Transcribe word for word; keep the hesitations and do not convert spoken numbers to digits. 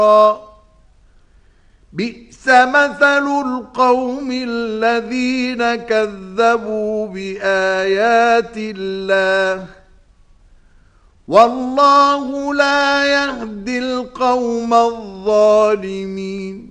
بئس مثل القوم الذين كذبوا بآيات الله والله لا يهدي القوم الظالمين.